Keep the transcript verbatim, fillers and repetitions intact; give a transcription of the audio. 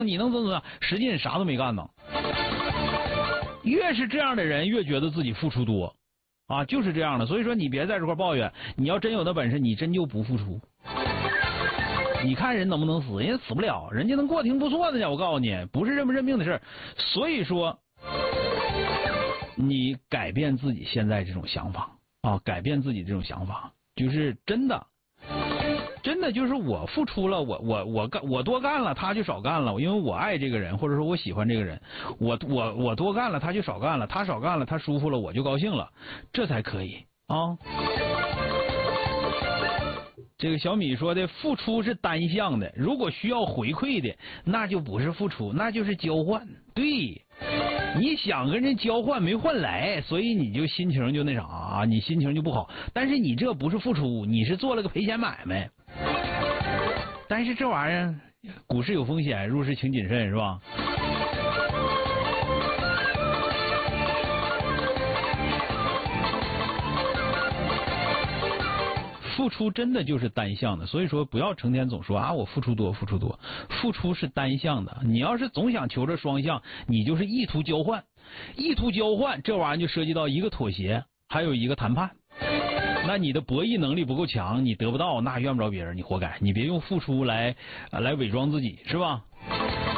你能怎么样？实际你啥都没干呢。越是这样的人，越觉得自己付出多，啊，就是这样的。所以说，你别在这块抱怨。你要真有那本事，你真就不付出。你看人能不能死？人家死不了，人家能过挺不错的呢。我告诉你，不是认不认命的事。所以说，你改变自己现在这种想法啊，改变自己这种想法，就是真的。真的就是我付出了，我我我干我多干了，他就少干了，因为我爱这个人，或者说我喜欢这个人，我我我多干了，他就少干了，他少干了，他舒服了，我就高兴了，这才可以啊。这个小米说的，付出是单向的，如果需要回馈的，那就不是付出，那就是交换。对，你想跟人交换没换来，所以你就心情就那啥，你心情就不好。但是你这不是付出，你是做了个赔钱买卖。但是这玩意儿，股市有风险，入市请谨慎，是吧？付出真的就是单向的，所以说不要成天总说啊我付出多付出多，付出是单向的。你要是总想求着双向，你就是意图交换，意图交换这玩意儿就涉及到一个妥协，还有一个谈判。那你的博弈能力不够强，你得不到，那怨不着别人，你活该。你别用付出来、呃、来伪装自己，是吧？